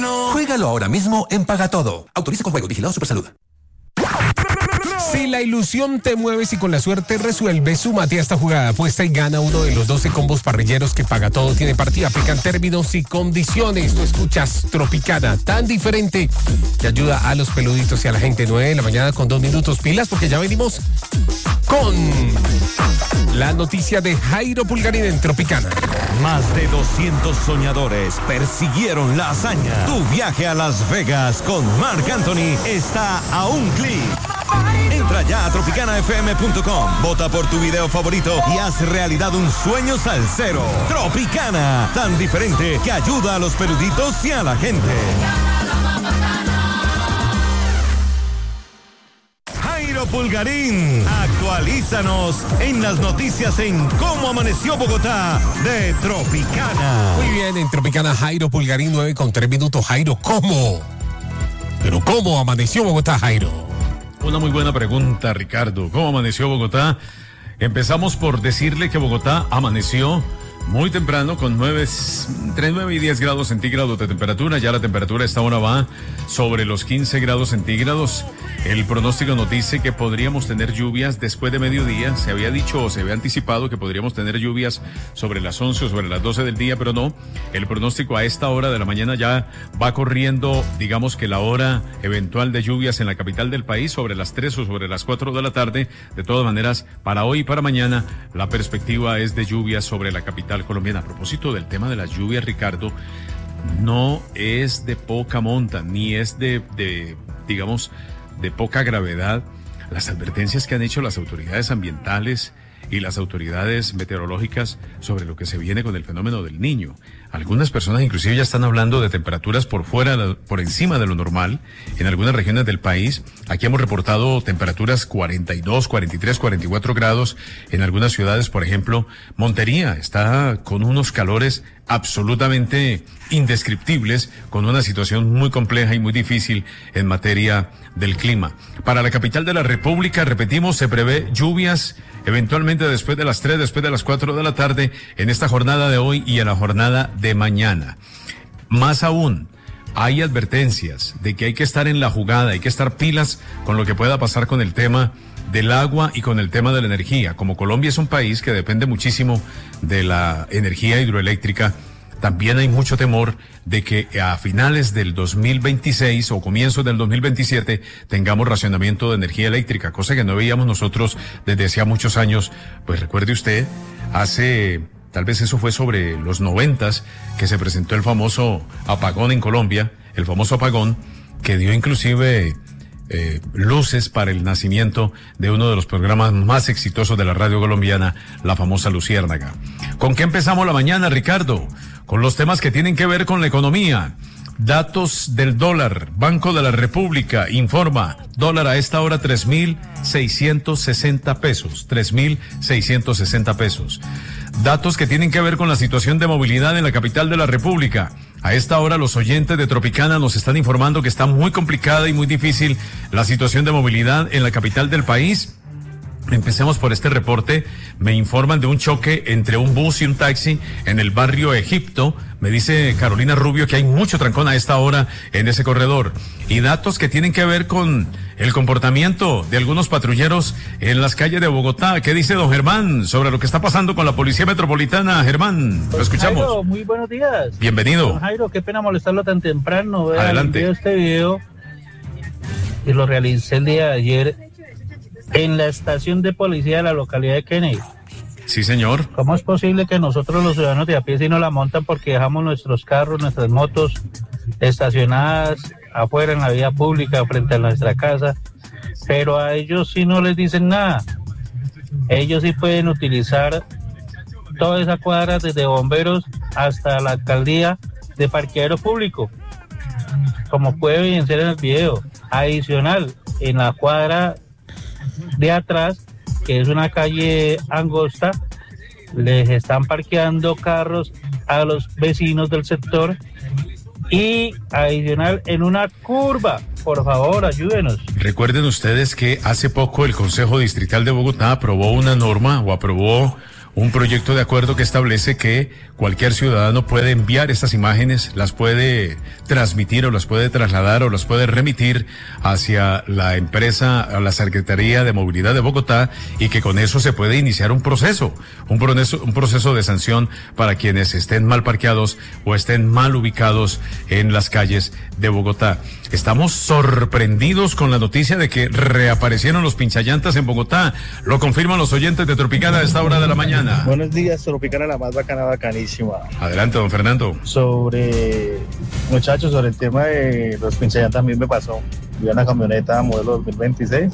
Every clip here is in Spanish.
Casino. Juégalo ahora mismo en Paga Todo. Autoriza con juego. Vigilado Supersalud. Si la ilusión te mueve y con la suerte resuelve, súmate a esta jugada. Apuesta y gana uno de los 12 combos parrilleros que Paga Todo tiene partida. Aplican términos y condiciones. Tú escuchas Tropicana, tan diferente, que ayuda a los peluditos y a la gente. 9 de la mañana con 2 minutos. Pilas, porque ya venimos con la noticia de Jairo Pulgarín en Tropicana. Más de 200 soñadores persiguieron la hazaña. Tu viaje a Las Vegas con Marc Anthony está a un clic. Entra ya a tropicanafm.com, vota por tu video favorito y haz realidad un sueño salsero. Tropicana, tan diferente que ayuda a los peluditos y a la gente. Jairo Pulgarín, actualízanos en las noticias en Cómo Amaneció Bogotá de Tropicana. Muy bien, en Tropicana, Jairo Pulgarín, 9 con 3 minutos. Jairo, ¿cómo? Pero ¿cómo amaneció Bogotá, Jairo? Una muy buena pregunta, Ricardo. ¿Cómo amaneció Bogotá? Empezamos por decirle que Bogotá amaneció muy temprano con entre 9 y 10 grados centígrados de temperatura. Ya la temperatura a esta hora va sobre los 15 grados centígrados. El pronóstico nos dice que podríamos tener lluvias después de mediodía. Se había dicho o se había anticipado que podríamos tener lluvias sobre las 11 o sobre las 12 del día, pero no. El pronóstico a esta hora de la mañana ya va corriendo, digamos que la hora eventual de lluvias en la capital del país sobre las 3 o sobre las 4 de la tarde. De todas maneras, para hoy y para mañana, la perspectiva es de lluvias sobre la capital colombiana. A propósito del tema de las lluvias, Ricardo, no es de poca monta, ni es digamos, de poca gravedad las advertencias que han hecho las autoridades ambientales y las autoridades meteorológicas sobre lo que se viene con el fenómeno del Niño. Algunas personas inclusive ya están hablando de temperaturas por encima de lo normal en algunas regiones del país. Aquí hemos reportado temperaturas 42, 43, 44 grados en algunas ciudades. Por ejemplo, Montería está con unos calores absolutamente indescriptibles, con una situación muy compleja y muy difícil en materia del clima. Para la capital de la República, repetimos, se prevé lluvias eventualmente después de las 3, después de las 4 de la tarde en esta jornada de hoy y en la jornada de mañana. Más aún, hay advertencias de que hay que estar en la jugada, hay que estar pilas con lo que pueda pasar con el tema del agua y con el tema de la energía. Como Colombia es un país que depende muchísimo de la energía hidroeléctrica, también hay mucho temor de que a finales del 2026 o comienzos del 2027 tengamos racionamiento de energía eléctrica, cosa que no veíamos nosotros desde hacía muchos años. Pues recuerde usted, tal vez eso fue sobre los 90s que se presentó el famoso apagón en Colombia, el famoso apagón que dio inclusive luces para el nacimiento de uno de los programas más exitosos de la radio colombiana, la famosa Luciérnaga. ¿Con qué empezamos la mañana, Ricardo? Con los temas que tienen que ver con la economía. Datos del dólar. Banco de la República informa, dólar a esta hora 3.660 pesos. 3.660 pesos. Datos que tienen que ver con la situación de movilidad en la capital de la República. A esta hora los oyentes de Tropicana nos están informando que está muy complicada y muy difícil la situación de movilidad en la capital del país. Empecemos por este reporte. Me informan de un choque entre un bus y un taxi en el barrio Egipto. Me dice Carolina Rubio que hay mucho trancón a esta hora en ese corredor. Y datos que tienen que ver con el comportamiento de algunos patrulleros en las calles de Bogotá. ¿Qué dice don Germán sobre lo que está pasando con la Policía Metropolitana? Germán, lo escuchamos. Jairo, muy buenos días. Bienvenido. Don Jairo, qué pena molestarlo tan temprano. Adelante. Este video y lo realicé el día de ayer en la estación de policía de la localidad de Kennedy. Sí, señor. ¿Cómo es posible que nosotros los ciudadanos de a pie si no la montan porque dejamos nuestros carros, nuestras motos estacionadas afuera en la vía pública frente a nuestra casa, pero a ellos sí no les dicen nada? Ellos sí pueden utilizar toda esa cuadra desde bomberos hasta la alcaldía de parqueadero público, como puede evidenciar en el video. Adicional, en la cuadra de atrás, que es una calle angosta, les están parqueando carros a los vecinos del sector. Y adicional, en una curva, por favor, ayúdenos. Recuerden ustedes que hace poco el Consejo Distrital de Bogotá aprobó una norma o aprobó un proyecto de acuerdo que establece que cualquier ciudadano puede enviar estas imágenes, las puede transmitir o las puede trasladar o las puede remitir hacia la empresa, a la Secretaría de Movilidad de Bogotá, y que con eso se puede iniciar un proceso de sanción para quienes estén mal parqueados o estén mal ubicados en las calles de Bogotá. Estamos sorprendidos con la noticia de que reaparecieron los pinchallantas en Bogotá. Lo confirman los oyentes de Tropicana a esta hora de la mañana. Buenos días, Tropicana, la más bacana, bacanísima. Adelante, don Fernando. Muchachos, sobre el tema de los pinchallantas, a mí me pasó. Yo en una camioneta modelo 2026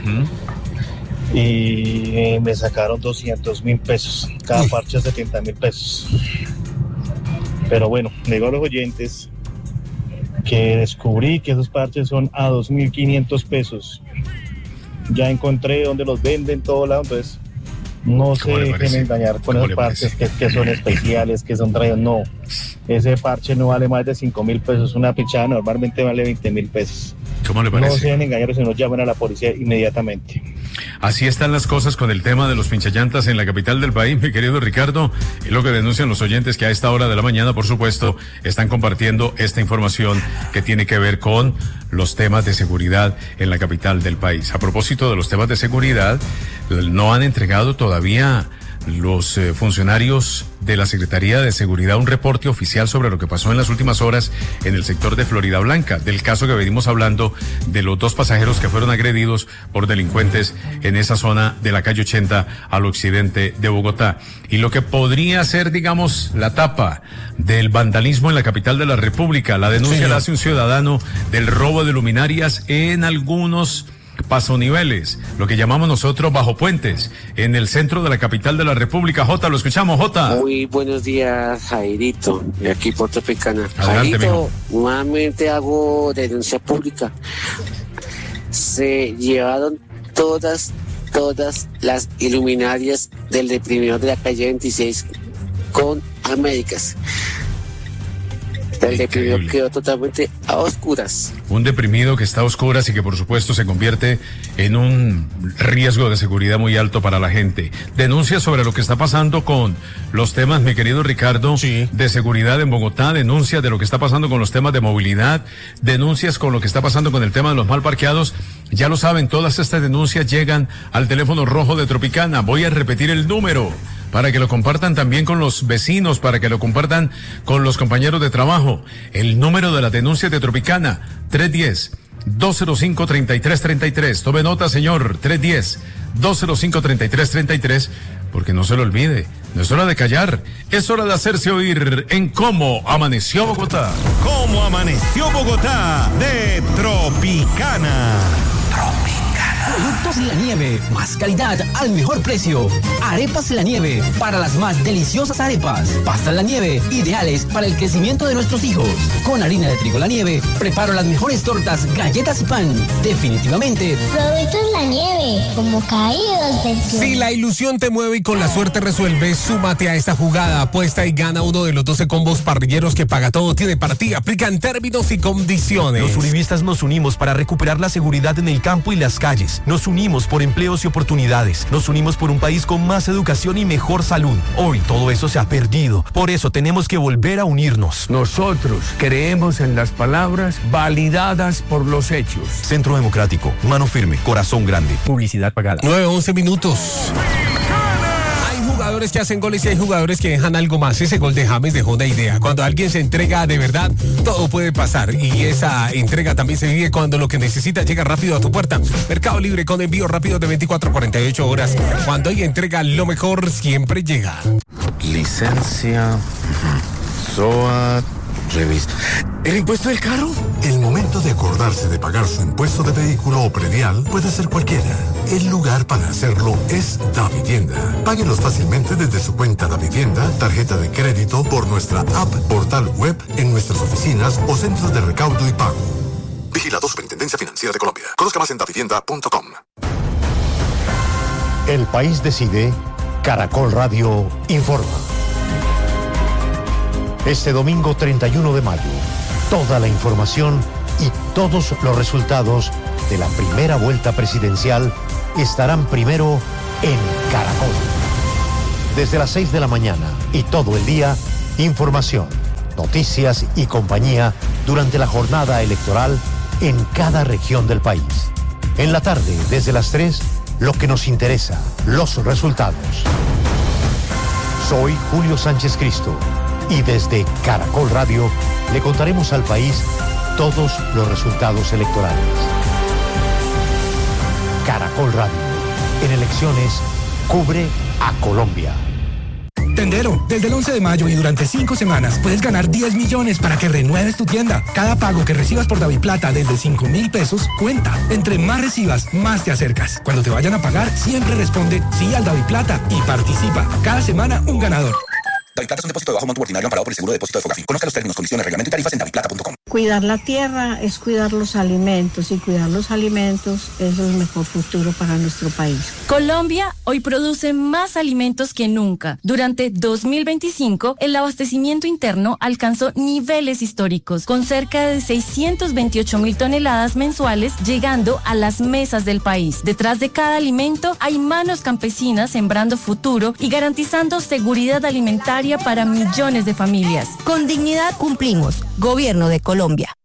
y me sacaron 200.000 pesos. Cada parche 70.000 pesos. Pero bueno, le digo a los oyentes que descubrí que esos parches son a 2.500 pesos. Ya encontré donde los venden, todo lado, entonces no se dejen engañar con esos parches que son especiales, que son traídos. No, ese parche no vale más de 5.000 pesos. Una pichada normalmente vale 20.000 pesos. ¿Cómo le parece? No se dejen engañar, si no llamen a la policía inmediatamente. Así están las cosas con el tema de los pinchallantas en la capital del país, mi querido Ricardo, y lo que denuncian los oyentes que a esta hora de la mañana, por supuesto, están compartiendo esta información que tiene que ver con los temas de seguridad en la capital del país. A propósito de los temas de seguridad, no han entregado todavía los funcionarios de la Secretaría de Seguridad un reporte oficial sobre lo que pasó en las últimas horas en el sector de Florida Blanca, del caso que venimos hablando de los 2 pasajeros que fueron agredidos por delincuentes en esa zona de la calle 80 al occidente de Bogotá. Y lo que podría ser, digamos, la tapa del vandalismo en la capital de la República, la denuncia la hace un ciudadano del robo de luminarias en algunos pasoniveles, lo que llamamos nosotros bajo puentes, en el centro de la capital de la República. Jota, lo escuchamos, Jota. Muy buenos días, Jairito, de aquí por Tropicana. Adelante, Jairito, nuevamente hago denuncia pública. Se llevaron todas las iluminarias del deprimidor de la calle 26 con Américas. El deprimido quedó totalmente a oscuras. Un deprimido que está a oscuras y que por supuesto se convierte en un riesgo de seguridad muy alto para la gente. Denuncias sobre lo que está pasando con los temas, mi querido Ricardo, de seguridad en Bogotá, denuncias de lo que está pasando con los temas de movilidad, denuncias con lo que está pasando con el tema de los mal parqueados. Ya lo saben, todas estas denuncias llegan al teléfono rojo de Tropicana. Voy a repetir el número para que lo compartan también con los vecinos, para que lo compartan con los compañeros de trabajo. El número de la denuncia de Tropicana, 310-205-3333. Tome nota, señor, 310-205-3333, porque no se lo olvide. No es hora de callar, es hora de hacerse oír en Cómo Amaneció Bogotá. ¿Cómo amaneció Bogotá? De Tropicana. Productos La Nieve, más calidad al mejor precio. Arepas La Nieve, para las más deliciosas arepas. Pastas La Nieve, ideales para el crecimiento de nuestros hijos. Con harina de trigo La Nieve, preparo las mejores tortas, galletas y pan. Definitivamente. Productos La Nieve, como caídos del cielo. Si la ilusión te mueve y con la suerte resuelve, súmate a esta jugada. Apuesta y gana uno de los 12 combos parrilleros que Paga Todo tiene para ti. Aplica en términos y condiciones. Los uribistas nos unimos para recuperar la seguridad en el campo y las calles. Nos unimos por empleos y oportunidades. Nos unimos por un país con más educación y mejor salud. Hoy todo eso se ha perdido. Por eso tenemos que volver a unirnos. Nosotros creemos en las palabras validadas por los hechos. Centro Democrático. Mano firme. Corazón grande. Publicidad pagada. 9-11 minutos. Hay jugadores que hacen goles y hay jugadores que dejan algo más. Ese gol de James dejó una idea. Cuando alguien se entrega de verdad, todo puede pasar. Y esa entrega también se vive cuando lo que necesitas llega rápido a tu puerta. Mercado Libre con envío rápido de 24 a 48 horas. Cuando hay entrega, lo mejor siempre llega. Licencia, SOAT, revista. ¿El impuesto del carro? El momento de acordarse de pagar su impuesto de vehículo o predial puede ser cualquiera. El lugar para hacerlo es Davivienda. Páguelos fácilmente desde su cuenta Davivienda, tarjeta de crédito, por nuestra app, portal web, en nuestras oficinas o centros de recaudo y pago. Vigilado Superintendencia Financiera de Colombia. Conozca más en davivienda.com. El país decide. Caracol Radio informa. Este domingo 31 de mayo, toda la información y todos los resultados de la primera vuelta presidencial estarán primero en Caracol. desde las 6 de la mañana y todo el día, información, noticias y compañía durante la jornada electoral en cada región del país. En la tarde, desde las 3, lo que nos interesa, los resultados. Soy Julio Sánchez Cristo y desde Caracol Radio le contaremos al país todos los resultados electorales. Caracol Radio, en elecciones, cubre a Colombia. Tendero, desde el 11 de mayo y durante 5 semanas puedes ganar 10 millones para que renueves tu tienda. Cada pago que recibas por DaviPlata desde 5,000 pesos cuenta. Entre más recibas, más te acercas. Cuando te vayan a pagar, siempre responde sí al DaviPlata y participa. Cada semana un ganador. DaviPlata es un depósito de bajo monto ordinario amparado por el seguro de depósito de Fogafi. Conozca los términos, condiciones, reglamento y tarifas en daviplata.com. Cuidar la tierra es cuidar los alimentos y cuidar los alimentos es el mejor futuro para nuestro país. Colombia hoy produce más alimentos que nunca. Durante 2025, el abastecimiento interno alcanzó niveles históricos, con cerca de 628,000 toneladas mensuales llegando a las mesas del país. Detrás de cada alimento hay manos campesinas sembrando futuro y garantizando seguridad alimentaria para millones de familias. Con dignidad cumplimos. Gobierno de Colombia.